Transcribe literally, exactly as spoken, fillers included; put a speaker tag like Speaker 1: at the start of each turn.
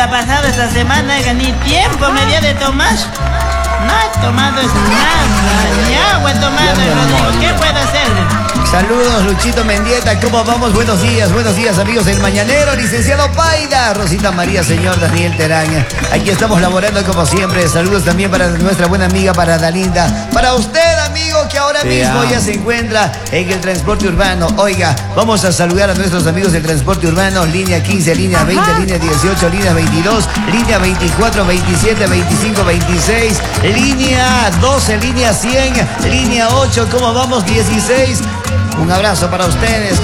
Speaker 1: ha pasado esta semana? Oiga, ni tiempo me dio de tomar. No he tomado nada, ni agua he tomado, Rodrigo. ¿Qué puedo hacer?
Speaker 2: Saludos, Luchito Mendieta, ¿cómo vamos? Buenos días, buenos días, amigos del Mañanero, licenciado Paida, Rosita María, señor Daniel Teraña. Aquí estamos laborando como siempre. Saludos también para nuestra buena amiga, para Dalinda. Para usted, amigo, que ahora
Speaker 3: Te
Speaker 2: mismo
Speaker 3: amo.
Speaker 2: ya se encuentra en el transporte urbano. Oiga, vamos a saludar a nuestros amigos del transporte urbano, línea quince, línea veinte, Ajá. línea dieciocho, línea veintidós, línea veinticuatro, veintisiete, veinticinco, veintiséis, línea doce, línea cien, línea ocho, ¿cómo vamos? dieciséis. Un abrazo para ustedes.